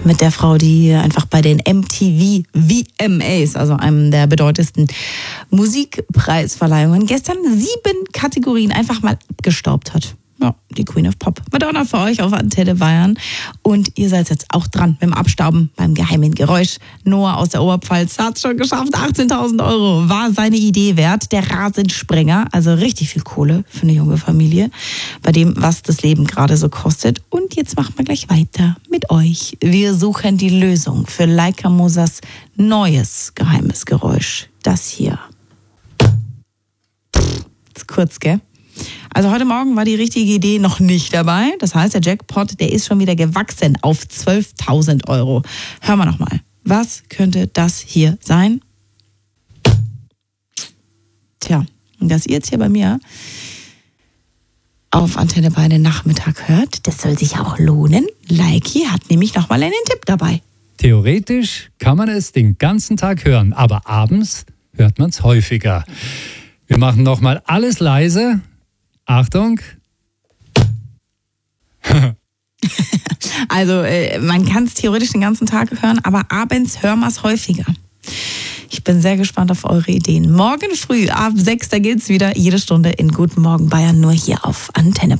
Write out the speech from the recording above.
mit der Frau, die einfach bei den MTV VMAs, also einem der bedeutendsten Musikpreisverleihungen, gestern 7 Kategorien einfach mal abgestaubt hat. Ja, die Queen of Pop. Madonna für euch auf Antenne Bayern. Und ihr seid jetzt auch dran mit dem Abstauben beim geheimen Geräusch. Noah aus der Oberpfalz hat es schon geschafft. 18.000 Euro war seine Idee wert. Der Rasensprenger, also richtig viel Kohle für eine junge Familie, bei dem, was das Leben gerade so kostet. Und jetzt machen wir gleich weiter mit euch. Wir suchen die Lösung für Laika Mosas neues geheimes Geräusch. Das hier. Ist kurz, gell? Also heute Morgen war die richtige Idee noch nicht dabei. Das heißt, der Jackpot, der ist schon wieder gewachsen auf 12.000 Euro. Hören wir nochmal. Was könnte das hier sein? Tja, und dass ihr jetzt hier bei mir auf Antenne Bayern den Nachmittag hört, das soll sich auch lohnen. Laiki hat nämlich nochmal einen Tipp dabei. Theoretisch kann man es den ganzen Tag hören, aber abends hört man es häufiger. Wir machen nochmal alles leise. Achtung. Also man kann es theoretisch den ganzen Tag hören, aber abends hören wir es häufiger. Ich bin sehr gespannt auf eure Ideen. Morgen früh ab 6, da gilt es wieder jede Stunde in Guten Morgen Bayern, nur hier auf Antenne Bayern.